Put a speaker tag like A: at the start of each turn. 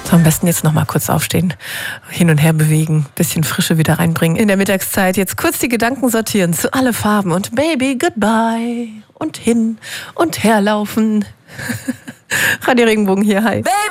A: So, am besten jetzt noch mal kurz aufstehen, hin und her bewegen, bisschen Frische wieder reinbringen in der Mittagszeit. Jetzt kurz die Gedanken sortieren zu alle Farben und Baby, goodbye und hin und her laufen. Radio Regenbogen hier, hi.